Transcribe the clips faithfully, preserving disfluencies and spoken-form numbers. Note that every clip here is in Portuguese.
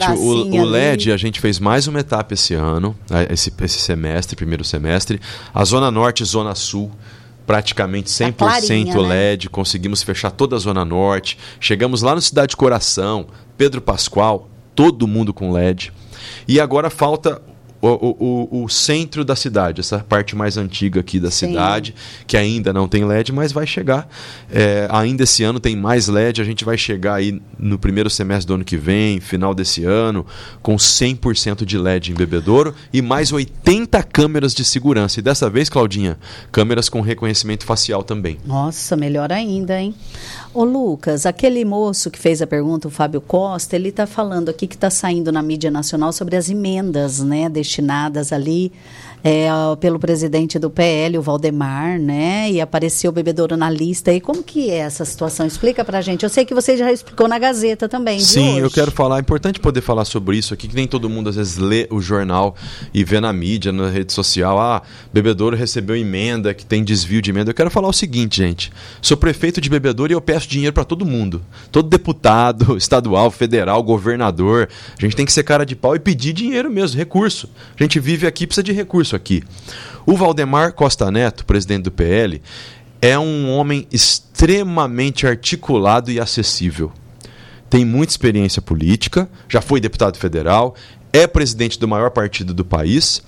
o, o L E D, a gente fez mais uma etapa esse ano, esse, esse semestre, primeiro semestre. A Zona Norte e Zona Sul, praticamente cem por cento clarinha, L E D, né? Conseguimos fechar toda a Zona Norte. Chegamos lá no Cidade Coração, Pedro Pascoal, todo mundo com L E D. E agora falta o, o, o centro da cidade, essa parte mais antiga aqui da Sim. cidade, que ainda não tem L E D, mas vai chegar. É, ainda esse ano tem mais L E D, a gente vai chegar aí no primeiro semestre do ano que vem, final desse ano, com cem por cento de L E D em Bebedouro e mais oitenta câmeras de segurança. E dessa vez, Claudinha, câmeras com reconhecimento facial também. Nossa, melhor ainda, hein? Ô Lucas, aquele moço que fez a pergunta, o Fábio Costa, ele está falando aqui que está saindo na mídia nacional sobre as emendas, né, destinadas ali é, pelo presidente do P L, o Valdemar, né, e apareceu o Bebedouro na lista. E como que é essa situação? Explica pra gente. Eu sei que você já explicou na Gazeta também, Sim, hoje. Eu quero falar, é importante poder falar sobre isso aqui, que nem todo mundo às vezes lê o jornal e vê na mídia, na rede social, ah, Bebedouro recebeu emenda, que tem desvio de emenda. Eu quero falar o seguinte, gente, sou prefeito de Bebedouro e eu peço dinheiro para todo mundo, todo deputado estadual, federal, governador. A gente tem que ser cara de pau e pedir dinheiro mesmo, recurso. A gente vive aqui, precisa de recurso aqui. O Valdemar Costa Neto, presidente do P L, é um homem extremamente articulado e acessível. Tem muita experiência política, já foi deputado federal, é presidente do maior partido do país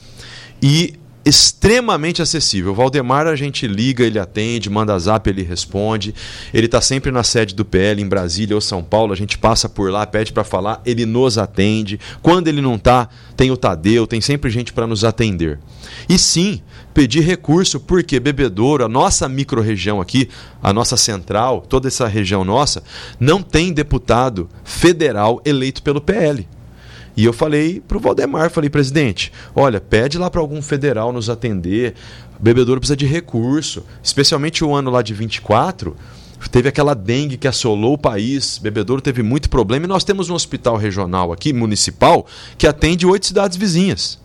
e extremamente acessível. O Valdemar, a gente liga, ele atende, manda zap, ele responde. Ele está sempre na sede do P L, em Brasília ou São Paulo. A gente passa por lá, pede para falar, ele nos atende. Quando ele não está, tem o Tadeu, tem sempre gente para nos atender. E sim, pedir recurso, porque Bebedouro, a nossa micro-região aqui, a nossa central, toda essa região nossa, não tem deputado federal eleito pelo P L. E eu falei para o Valdemar, falei, presidente, olha, pede lá para algum federal nos atender, Bebedouro precisa de recurso, especialmente o ano lá de vinte e quatro, teve aquela dengue que assolou o país, Bebedouro teve muito problema, e nós temos um hospital regional aqui, municipal, que atende oito cidades vizinhas.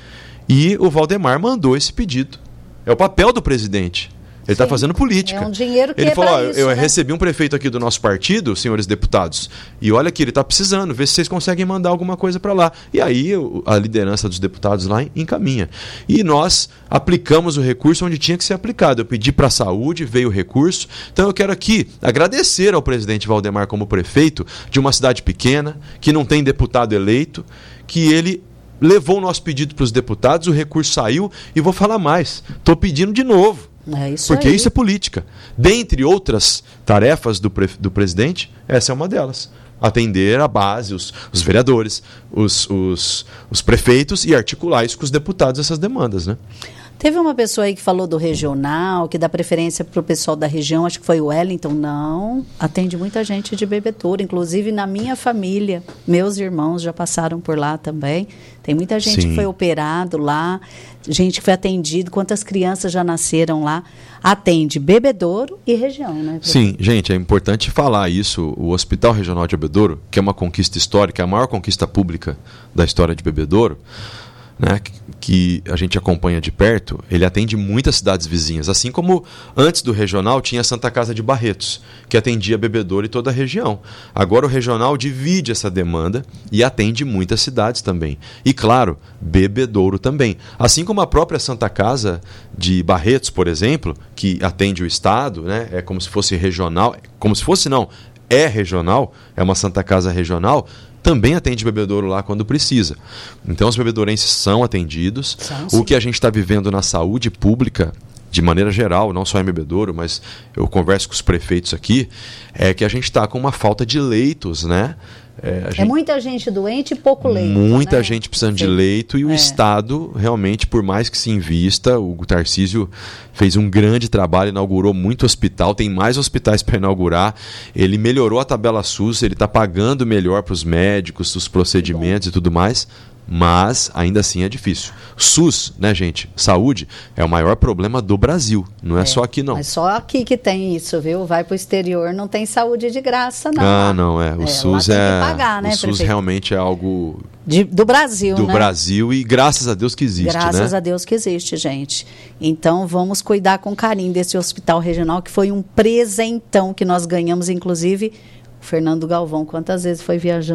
E o Valdemar mandou esse pedido. É o papel do presidente. Ele está fazendo política. É um dinheiro que ele é falou, ó, isso, eu né? recebi um prefeito aqui do nosso partido, senhores deputados, e olha aqui, ele está precisando, vê se vocês conseguem mandar alguma coisa para lá. E aí a liderança dos deputados lá encaminha. E nós aplicamos o recurso onde tinha que ser aplicado. Eu pedi para a saúde, veio o recurso. Então eu quero aqui agradecer ao presidente Valdemar como prefeito de uma cidade pequena, que não tem deputado eleito, que ele levou o nosso pedido para os deputados, o recurso saiu, e vou falar mais, estou pedindo de novo. É isso porque aí. Isso é política. Dentre outras tarefas do, pre, do presidente, essa é uma delas. Atender a base, os, os vereadores, os, os, os prefeitos e articular isso com os deputados, essas demandas, né? Teve uma pessoa aí que falou do regional, que dá preferência para o pessoal da região, acho que foi o Wellington. Não, atende muita gente de Bebedouro, inclusive na minha família. Meus irmãos já passaram por lá também. Tem muita gente Sim. que foi operado lá, gente que foi atendido. Quantas crianças já nasceram lá? Atende Bebedouro e região, né? Sim, gente, é importante falar isso. O Hospital Regional de Bebedouro, que é uma conquista histórica, é a maior conquista pública da história de Bebedouro, né, que a gente acompanha de perto, ele atende muitas cidades vizinhas, assim como antes do regional tinha a Santa Casa de Barretos, que atendia Bebedouro e toda a região. Agora o regional divide essa demanda e atende muitas cidades também. E claro, Bebedouro também. Assim como a própria Santa Casa de Barretos, por exemplo, que atende o estado, né, é como se fosse regional, como se fosse não, é regional, é uma Santa Casa regional, também atende Bebedouro lá quando precisa. Então os bebedourenses são atendidos. São, o que a gente está vivendo na saúde pública, de maneira geral, não só em Bebedouro, mas eu converso com os prefeitos aqui, é que a gente está com uma falta de leitos, né? É, gente, é muita gente doente e pouco leito. Muita né? gente precisando Sim. de leito e o é. Estado, realmente, por mais que se invista, o Tarcísio fez um grande trabalho, inaugurou muito hospital, tem mais hospitais para inaugurar, ele melhorou a tabela SUS, ele está pagando melhor para os médicos, os procedimentos e tudo mais, mas ainda assim é difícil. SUS, né, gente? Saúde é o maior problema do Brasil, não é, é só aqui não. Mas só aqui que tem isso, viu? Vai para o exterior, não tem saúde de graça, não. Ah, não, é. O é, SUS é. Pagar, né, o SUS prefeito? Realmente é algo. De, do Brasil, do né? Do Brasil e graças a Deus que existe, graças né? Graças a Deus que existe, gente. Então vamos cuidar com carinho desse hospital regional, que foi um presentão que nós ganhamos, inclusive o Fernando Galvão, quantas vezes foi viajando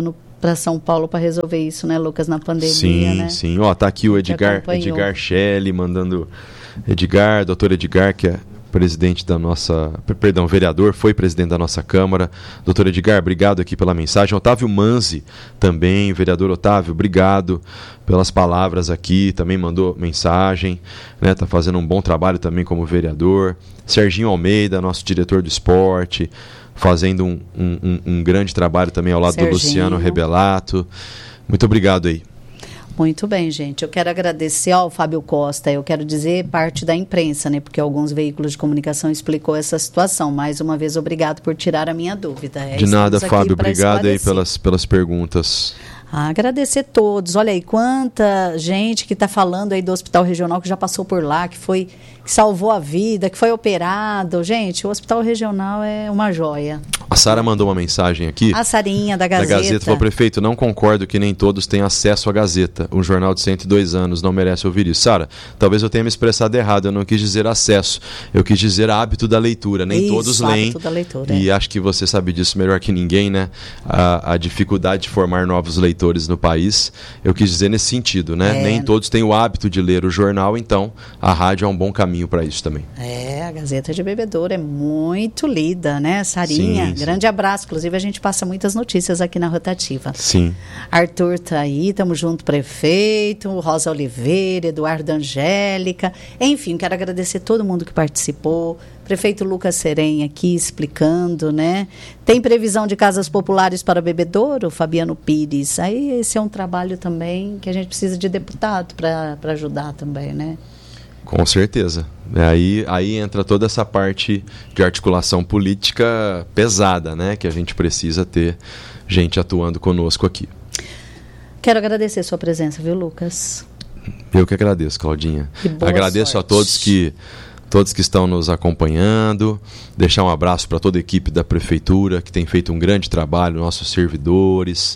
para São Paulo para resolver isso, né, Lucas, na pandemia, sim, né? Sim, ó, tá aqui o Edgar, Edgar Shelley mandando, Edgar, doutor Edgar, que é presidente da nossa, perdão, vereador, foi presidente da nossa Câmara. Doutor Edgar, obrigado aqui pela mensagem. Otávio Manzi também, vereador Otávio, obrigado pelas palavras aqui, também mandou mensagem, né? Tá fazendo um bom trabalho também como vereador. Serginho Almeida, nosso diretor do esporte, fazendo um, um, um, um grande trabalho também ao lado Serginho. do Luciano Rebelato. Muito obrigado aí. Muito bem, gente. Eu quero agradecer ao Fábio Costa, eu quero dizer parte da imprensa, né? Porque alguns veículos de comunicação explicou essa situação. Mais uma vez, obrigado por tirar a minha dúvida. É, de nada, Fábio. Obrigado aí pelas, pelas perguntas. Ah, agradecer todos. Olha aí, quanta gente que está falando aí do Hospital Regional que já passou por lá, que foi, que salvou a vida, que foi operado. Gente, o Hospital Regional é uma joia. A Sara mandou uma mensagem aqui. A Sarinha, da Gazeta. Da Gazeta, falou, prefeito, não concordo que nem todos têm acesso à Gazeta. Um jornal de cento e dois anos não merece ouvir isso. Sara, talvez eu tenha me expressado errado, eu não quis dizer acesso, eu quis dizer hábito da leitura. Nem isso, todos leem. Hábito da leitura, e é. acho que você sabe disso melhor que ninguém, né? A, a dificuldade de formar novos leitores no país, eu quis dizer nesse sentido, né? É. Nem todos têm o hábito de ler o jornal, então a rádio é um bom caminho para isso também. É, a Gazeta de Bebedouro é muito lida, né, Sarinha? Sim, grande sim. abraço, inclusive a gente passa muitas notícias aqui na Rotativa. Sim. Arthur tá aí, tamo junto, prefeito, Rosa Oliveira, Eduardo Angélica, enfim, quero agradecer todo mundo que participou. Prefeito Lucas Serem aqui explicando, né? Tem previsão de casas populares para Bebedouro, Fabiano Pires? Aí esse é um trabalho também que a gente precisa de deputado para ajudar também, né? Com certeza. Aí, aí entra toda essa parte de articulação política pesada, né? Que a gente precisa ter gente atuando conosco aqui. Quero agradecer a sua presença, viu, Lucas? Eu que agradeço, Claudinha. Agradeço sorte. a todos que... Todos que estão nos acompanhando, deixar um abraço para toda a equipe da Prefeitura, que tem feito um grande trabalho, nossos servidores.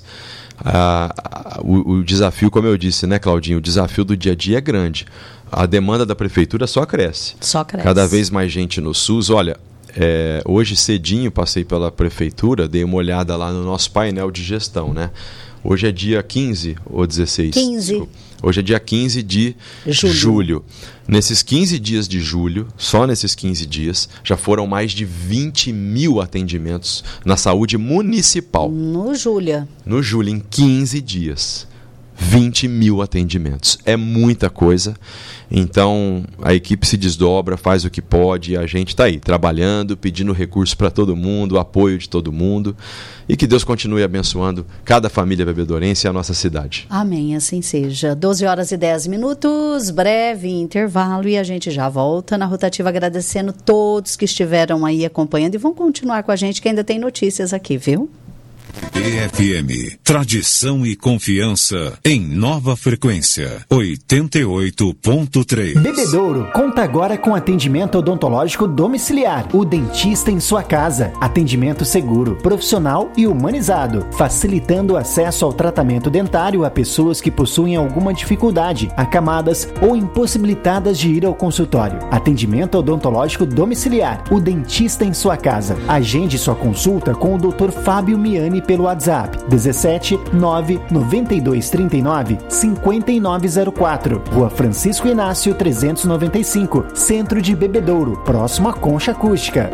Ah, o, o desafio, como eu disse, né, Claudinho, o desafio do dia a dia é grande. A demanda da Prefeitura só cresce. Só cresce. Cada vez mais gente no SUS. Olha, é, hoje cedinho passei pela Prefeitura, dei uma olhada lá no nosso painel de gestão, né? Hoje é dia quinze ou dezesseis? quinze. Desculpa. Hoje é dia quinze de julho. julho. Nesses quinze dias de julho, só nesses quinze dias, já foram mais de vinte mil atendimentos na saúde municipal. No Júlia. No Júlia, em quinze dias. vinte mil atendimentos. É muita coisa. Então, a equipe se desdobra, faz o que pode e a gente está aí, trabalhando, pedindo recurso para todo mundo, apoio de todo mundo. E que Deus continue abençoando cada família bebedorense e a nossa cidade. Amém, assim seja. doze horas e dez minutos, breve intervalo e a gente já volta na Rotativa agradecendo todos que estiveram aí acompanhando e vão continuar com a gente que ainda tem notícias aqui, viu? E F M, tradição e confiança em nova frequência, oitenta e oito ponto três. Bebedouro conta agora com atendimento odontológico domiciliar, o dentista em sua casa, atendimento seguro, profissional e humanizado, facilitando o acesso ao tratamento dentário a pessoas que possuem alguma dificuldade, acamadas ou impossibilitadas de ir ao consultório. Atendimento odontológico domiciliar, o dentista em sua casa. Agende sua consulta com o doutor Fábio Miani pelo WhatsApp dezessete nove noventa e dois trinta e nove cinquenta e nove zero quatro, Rua Francisco Inácio trezentos e noventa e cinco, Centro de Bebedouro, próximo à Concha Acústica.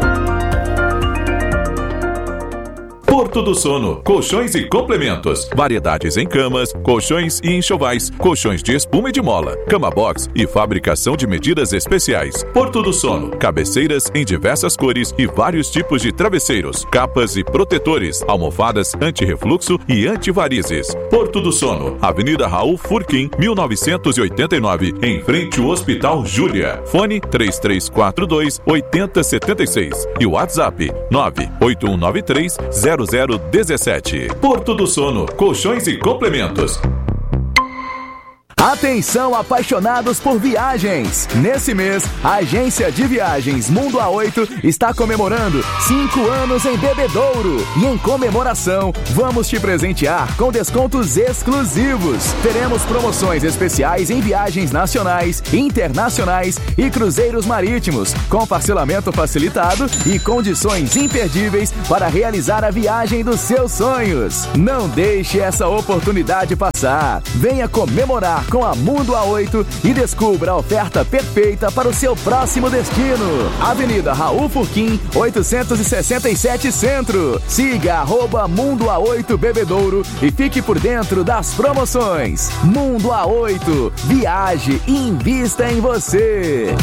Porto do Sono, colchões e complementos, variedades em camas, colchões e enxovais, colchões de espuma e de mola, cama box e fabricação de medidas especiais. Porto do Sono, cabeceiras em diversas cores e vários tipos de travesseiros, capas e protetores, almofadas anti-refluxo e anti-varizes. Porto do Sono, Avenida Raul Furquim, mil novecentos e oitenta e nove, em frente ao Hospital Júlia. Fone três três quatro dois oito zero sete seis e o WhatsApp nove oito um nove três zero zero um sete. Porto do Sono, colchões e complementos. Atenção, apaixonados por viagens! Nesse mês, a agência de viagens Mundo A oito está comemorando cinco anos em Bebedouro. E em comemoração, vamos te presentear com descontos exclusivos. Teremos promoções especiais em viagens nacionais, internacionais e cruzeiros marítimos, com parcelamento facilitado e condições imperdíveis para realizar a viagem dos seus sonhos. Não deixe essa oportunidade passar. Venha comemorar com a Mundo A oito e descubra a oferta perfeita para o seu próximo destino. Avenida Raul Furquim, oitocentos e sessenta e sete Centro. Siga arroba Mundo A oito Bebedouro e fique por dentro das promoções. Mundo A oito, viaje e invista em você.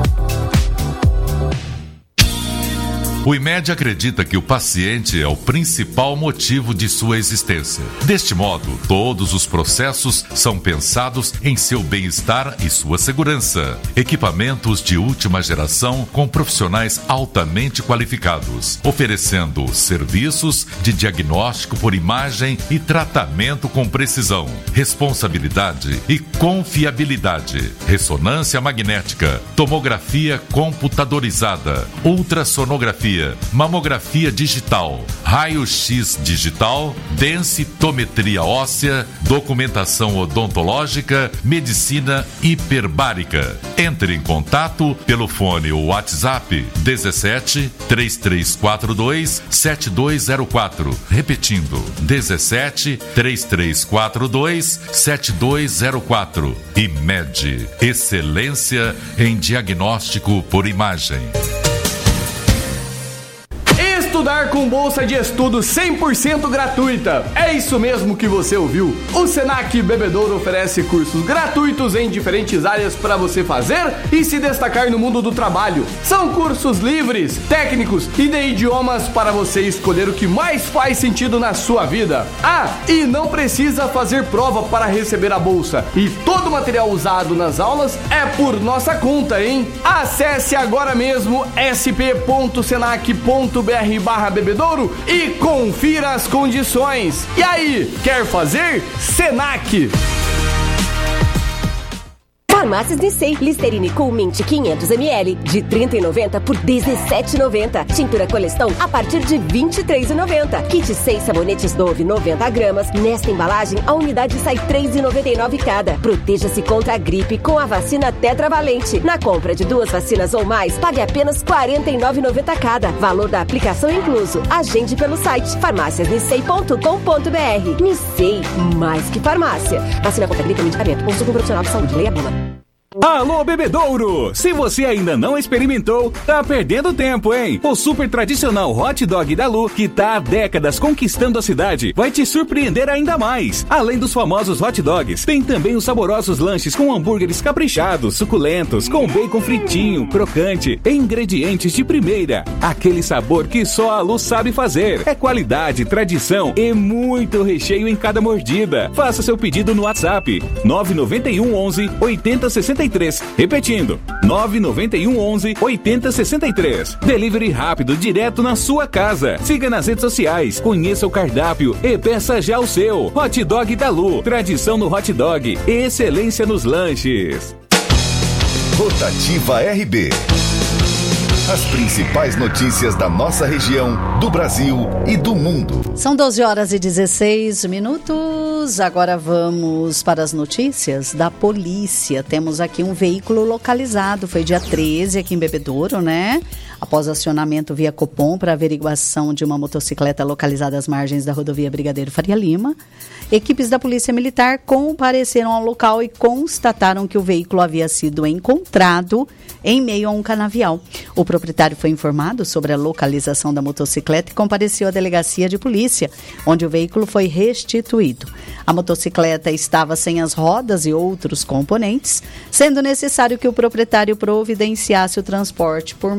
O IMED acredita que o paciente é o principal motivo de sua existência. Deste modo, todos os processos são pensados em seu bem-estar e sua segurança. Equipamentos de última geração com profissionais altamente qualificados, oferecendo serviços de diagnóstico por imagem e tratamento com precisão, responsabilidade e confiabilidade. Ressonância magnética, tomografia computadorizada, ultrassonografia, mamografia digital, raio-x digital, densitometria óssea, documentação odontológica, medicina hiperbárica. Entre em contato pelo fone ou WhatsApp dezessete, três três quatro dois, sete dois zero quatro. Repetindo, dezessete, três três quatro dois, sete dois zero quatro. IMED, excelência em diagnóstico por imagem. Estudar com bolsa de estudo cem por cento gratuita. É isso mesmo que você ouviu. O Senac Bebedouro oferece cursos gratuitos em diferentes áreas para você fazer e se destacar no mundo do trabalho. São cursos livres, técnicos e de idiomas para você escolher o que mais faz sentido na sua vida. Ah, e não precisa fazer prova para receber a bolsa. E todo o material usado nas aulas é por nossa conta, hein? Acesse agora mesmo s p ponto senac ponto b r barra bebedouro e confira as condições. E aí, quer fazer? Senac! Farmácias Nissei, Listerine Cool Mint quinhentos mililitros de trinta e noventa por dezessete e noventa. Tintura Colestão a partir de vinte e três e noventa. Kit seis sabonetes Dove noventa gramas. Nesta embalagem, a unidade sai três e noventa e nove cada. Proteja-se contra a gripe com a vacina Tetravalente. Na compra de duas vacinas ou mais, pague apenas quarenta e nove e noventa cada. Valor da aplicação incluso. Agende pelo site farmácias nissei ponto com ponto b r. Nissei, mais que farmácia. Vacina contra a gripe é medicamento. Consulte um profissional de saúde. Leia a bula. Alô, Bebedouro! Se você ainda não experimentou, tá perdendo tempo, hein? O super tradicional hot dog da Lu, que tá há décadas conquistando a cidade, vai te surpreender ainda mais. Além dos famosos hot dogs, tem também os saborosos lanches com hambúrgueres caprichados, suculentos, com bacon fritinho, crocante e ingredientes de primeira. Aquele sabor que só a Lu sabe fazer. É qualidade, tradição e muito recheio em cada mordida. Faça seu pedido no WhatsApp nove nove um onze oitenta sessenta e três. Repetindo, nove nove um onze oitenta sessenta e três. Delivery rápido, direto na sua casa. Siga nas redes sociais, conheça o cardápio e peça já o seu. Hot Dog da Lu, tradição no hot dog e excelência nos lanches. Rotativa R B. As principais notícias da nossa região, do Brasil e do mundo. São doze horas e dezesseis minutos. Agora vamos para as notícias da polícia. Temos aqui um veículo localizado. Foi dia treze aqui em Bebedouro, né? Após acionamento via Copom para averiguação de uma motocicleta localizada às margens da rodovia Brigadeiro Faria Lima, equipes da Polícia Militar compareceram ao local e constataram que o veículo havia sido encontrado em meio a um canavial. O proprietário foi informado sobre a localização da motocicleta e compareceu à delegacia de polícia, onde o veículo foi restituído. A motocicleta estava sem as rodas e outros componentes, sendo necessário que o proprietário providenciasse o transporte por meios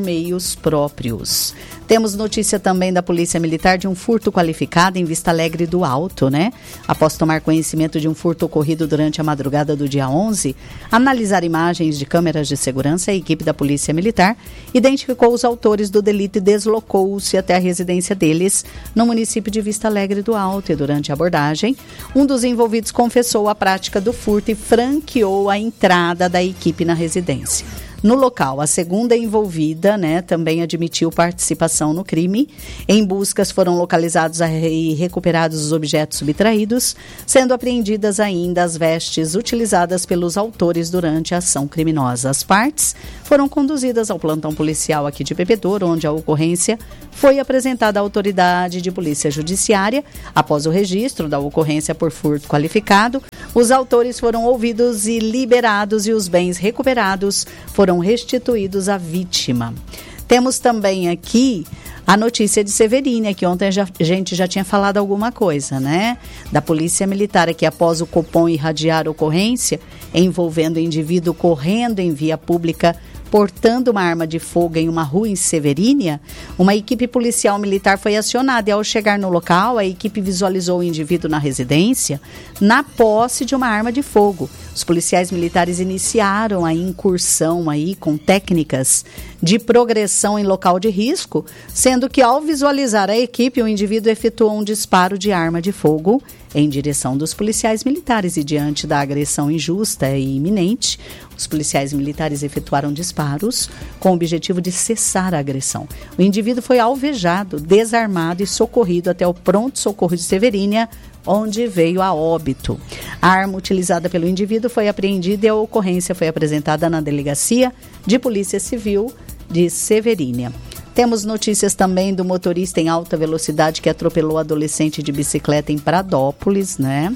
veículos próprios. Temos notícia também da Polícia Militar de um furto qualificado em Vista Alegre do Alto, né? Após tomar conhecimento de um furto ocorrido durante a madrugada do dia onze, analisar imagens de câmeras de segurança, a equipe da Polícia Militar identificou os autores do delito e deslocou-se até a residência deles no município de Vista Alegre do Alto. E durante a abordagem, um dos envolvidos confessou a prática do furto e franqueou a entrada da equipe na residência. No local, a segunda envolvida, né, também admitiu participação no crime. Em buscas foram localizados e recuperados os objetos subtraídos, sendo apreendidas ainda as vestes utilizadas pelos autores durante a ação criminosa. As partes foram conduzidas ao plantão policial aqui de Bebedouro, onde a ocorrência foi apresentada à autoridade de polícia judiciária. Após o registro da ocorrência por furto qualificado, os autores foram ouvidos e liberados e os bens recuperados foram restituídos à vítima. Temos também aqui a notícia de Severínia, que ontem já, a gente já tinha falado alguma coisa, né? Da Polícia Militar, que após o Copom irradiar a ocorrência envolvendo o indivíduo correndo em via pública portando uma arma de fogo em uma rua em Severínia, uma equipe policial militar foi acionada e ao chegar no local, a equipe visualizou o indivíduo na residência na posse de uma arma de fogo. Os policiais militares iniciaram a incursão aí com técnicas de progressão em local de risco, sendo que ao visualizar a equipe, o indivíduo efetuou um disparo de arma de fogo em direção dos policiais militares e diante da agressão injusta e iminente, os policiais militares efetuaram disparos com o objetivo de cessar a agressão. O indivíduo foi alvejado, desarmado e socorrido até o pronto-socorro de Severínia, onde veio a óbito. A arma utilizada pelo indivíduo foi apreendida e a ocorrência foi apresentada na Delegacia de Polícia Civil de Severínia. Temos notícias também do motorista em alta velocidade que atropelou adolescente de bicicleta em Pradópolis, né?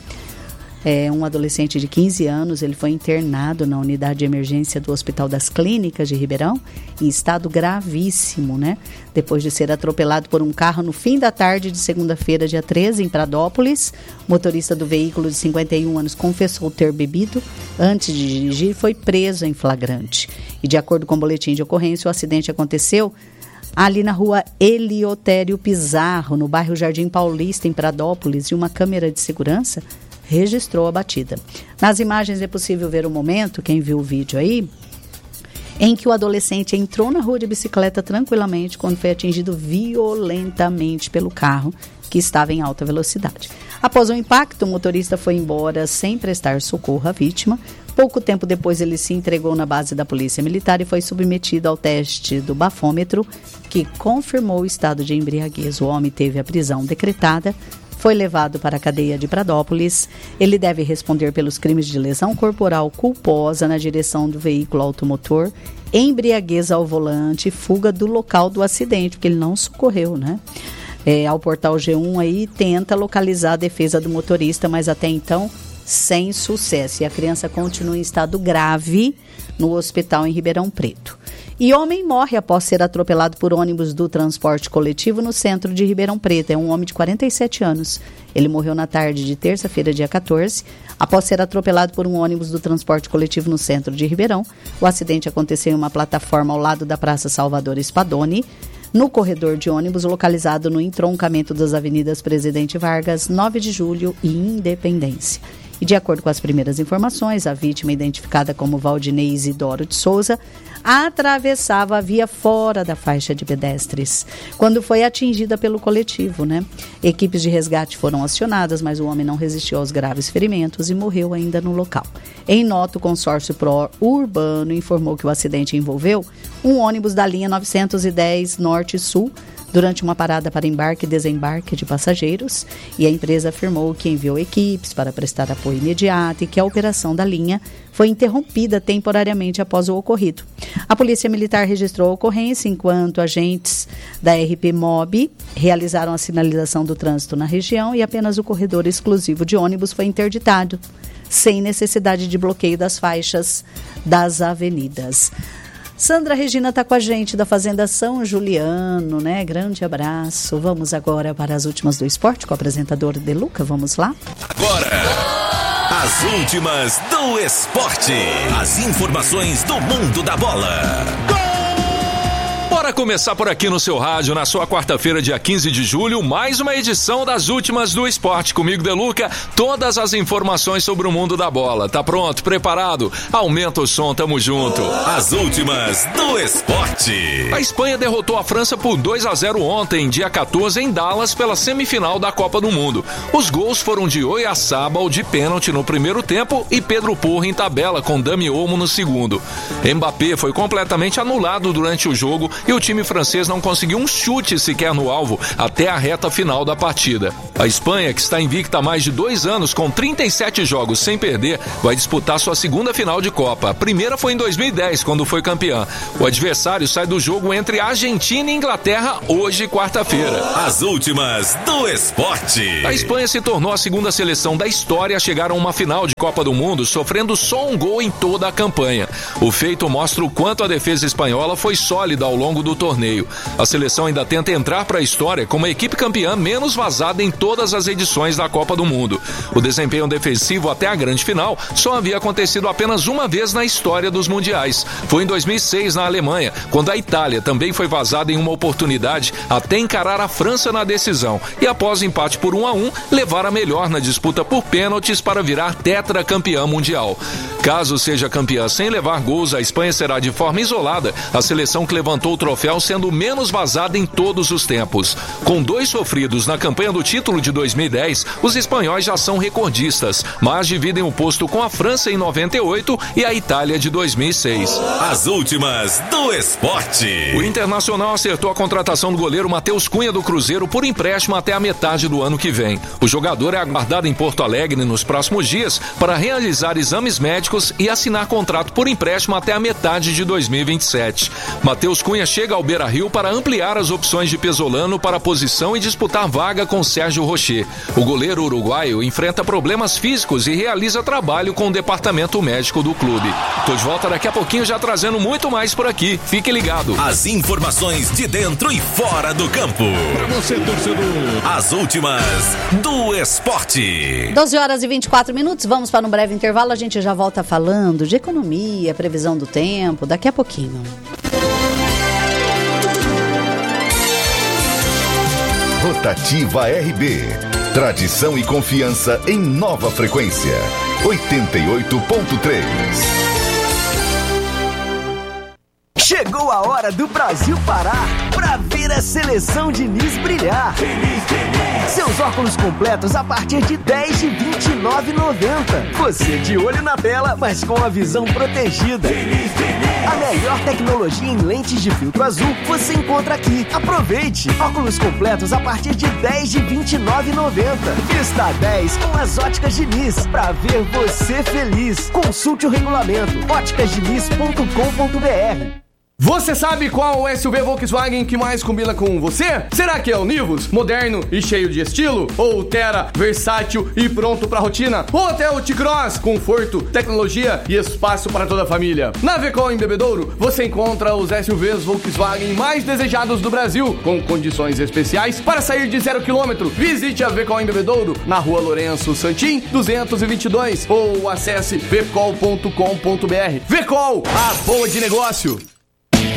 É um adolescente de quinze anos, ele foi internado na unidade de emergência do Hospital das Clínicas de Ribeirão, em estado gravíssimo, né? Depois de ser atropelado por um carro no fim da tarde de segunda-feira, dia treze, em Pradópolis, o motorista do veículo de cinquenta e um anos confessou ter bebido antes de dirigir e foi preso em flagrante. E de acordo com o boletim de ocorrência, o acidente aconteceu ali na rua Eliotério Pizarro, no bairro Jardim Paulista, em Pradópolis, e uma câmera de segurança registrou a batida. Nas imagens é possível ver o momento, quem viu o vídeo aí, em que o adolescente entrou na rua de bicicleta tranquilamente quando foi atingido violentamente pelo carro que estava em alta velocidade. Após o impacto, o motorista foi embora sem prestar socorro à vítima. Pouco tempo depois, ele se entregou na base da Polícia Militar e foi submetido ao teste do bafômetro, que confirmou o estado de embriaguez. O homem teve a prisão decretada, foi levado para a cadeia de Pradópolis. Ele deve responder pelos crimes de lesão corporal culposa na direção do veículo automotor, embriaguez ao volante e fuga do local do acidente, porque ele não socorreu, né? É, ao portal G um aí tenta localizar a defesa do motorista, mas até então sem sucesso. E a criança continua em estado grave no hospital em Ribeirão Preto. E homem morre após ser atropelado por ônibus do transporte coletivo no centro de Ribeirão Preto. É um homem de quarenta e sete anos. Ele morreu na tarde de terça-feira, dia quatorze, após ser atropelado por um ônibus do transporte coletivo no centro de Ribeirão. O acidente aconteceu em uma plataforma ao lado da Praça Salvador Spadoni, no corredor de ônibus localizado no entroncamento das avenidas Presidente Vargas, nove de julho e Independência. E de acordo com as primeiras informações, a vítima, identificada como Valdinei Isidoro de Souza, atravessava a via fora da faixa de pedestres, quando foi atingida pelo coletivo, né? Equipes de resgate foram acionadas, mas o homem não resistiu aos graves ferimentos e morreu ainda no local. Em nota, o consórcio Pro Urbano informou que o acidente envolveu um ônibus da linha novecentos e dez Norte-Sul, durante uma parada para embarque e desembarque de passageiros, e a empresa afirmou que enviou equipes para prestar apoio imediato e que a operação da linha foi interrompida temporariamente após o ocorrido. A Polícia Militar registrou a ocorrência enquanto agentes da R P Mob realizaram a sinalização do trânsito na região e apenas o corredor exclusivo de ônibus foi interditado, sem necessidade de bloqueio das faixas das avenidas. Sandra Regina está com a gente da Fazenda São Juliano, né? Grande abraço. Vamos agora para as últimas do esporte com o apresentador Deluca. Vamos lá? Agora, as últimas do esporte. As informações do mundo da bola. Bora Para começar por aqui no seu rádio, na sua quarta-feira, dia quinze de julho, mais uma edição das Últimas do Esporte. Comigo, Deluca, todas as informações sobre o mundo da bola. Tá pronto? Preparado? Aumenta o som, tamo junto. As Últimas do Esporte. A Espanha derrotou a França por dois a zero ontem, dia quatorze, em Dallas, pela semifinal da Copa do Mundo. Os gols foram de Oyarzabal de pênalti no primeiro tempo e Pedro Porro em tabela, com Dani Olmo no segundo. Mbappé foi completamente anulado durante o jogo e o time francês não conseguiu um chute sequer no alvo até a reta final da partida. A Espanha, que está invicta há mais de dois anos com trinta e sete jogos sem perder, vai disputar sua segunda final de Copa. A primeira foi em dois mil e dez, quando foi campeã. O adversário sai do jogo entre Argentina e Inglaterra hoje, quarta-feira. As Últimas do Esporte. A Espanha se tornou a segunda seleção da história a chegar a uma final de Copa do Mundo, sofrendo só um gol em toda a campanha. O feito mostra o quanto a defesa espanhola foi sólida ao longo do torneio. A seleção ainda tenta entrar para a história como a equipe campeã menos vazada em todas as edições da Copa do Mundo. O desempenho defensivo até a grande final só havia acontecido apenas uma vez na história dos mundiais. Foi em dois mil e seis, na Alemanha, quando a Itália também foi vazada em uma oportunidade até encarar a França na decisão e, após empate por um a um, levar a melhor na disputa por pênaltis para virar tetracampeã mundial. Caso seja campeã sem levar gols, a Espanha será de forma isolada a seleção que levantou o troféu, sendo menos vazada em todos os tempos. Com dois sofridos na campanha do título de dois mil e dez, os espanhóis já são recordistas, mas dividem o posto com a França em noventa e oito e a Itália de dois mil e seis. As Últimas do Esporte. O Internacional acertou a contratação do goleiro Matheus Cunha do Cruzeiro por empréstimo até a metade do ano que vem. O jogador é aguardado em Porto Alegre nos próximos dias para realizar exames médicos e assinar contrato por empréstimo até a metade de dois mil e vinte e sete. Matheus Cunha chega ao Beira-Rio para ampliar as opções de Pesolano para a posição e disputar vaga com Sérgio Rocher. O goleiro uruguaio enfrenta problemas físicos e realiza trabalho com o departamento médico do clube. Tô de volta daqui a pouquinho, já trazendo muito mais por aqui. Fique ligado. As informações de dentro e fora do campo. Para você, torcedor. As Últimas do Esporte. doze horas e vinte e quatro minutos. Vamos para um breve intervalo. A gente já volta falando de economia, previsão do tempo, daqui a pouquinho. Rotativa R B. Tradição e confiança em nova frequência. oitenta e oito ponto três. Chegou a hora do Brasil parar pra ver a seleção Diniz brilhar. Seus óculos completos a partir de dez de vinte e nove reais e noventa centavos. Você de olho na tela, mas com a visão protegida. A melhor tecnologia em lentes de filtro azul você encontra aqui. Aproveite! Óculos completos a partir de dez de vinte e nove reais e noventa centavos. Vista dez com as óticas Diniz pra ver você feliz. Consulte o regulamento óticas diniz ponto com ponto b r. Você sabe qual o S U V Volkswagen que mais combina com você? Será que é o Nivus, moderno e cheio de estilo? Ou o Terra, versátil e pronto pra rotina? Ou até o T-Cross, conforto, tecnologia e espaço para toda a família? Na Vecol em Bebedouro, você encontra os S U Vs Volkswagen mais desejados do Brasil, com condições especiais para sair de zero quilômetro. Visite a Vecol em Bebedouro, na rua Lourenço Santim, duzentos e vinte e dois, ou acesse vecol ponto com ponto b r. Vecol, a boa de negócio!